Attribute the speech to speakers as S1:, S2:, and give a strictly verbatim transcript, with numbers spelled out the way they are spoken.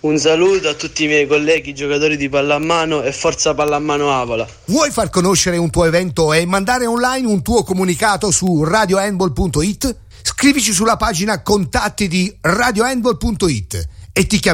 S1: Un saluto a tutti i miei colleghi giocatori di pallamano e forza pallamano Avola.
S2: Vuoi far conoscere un tuo evento e mandare online un tuo comunicato su radio handball punto it? Scrivici sulla pagina contatti di radio handball punto it e ti chiamiamo